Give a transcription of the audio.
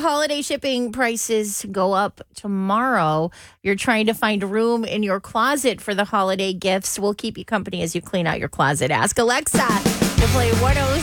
holiday shipping prices go up tomorrow. You're trying to find room in your closet for the holiday gifts. We'll keep you company as you clean out your closet. Ask Alexa to play 106.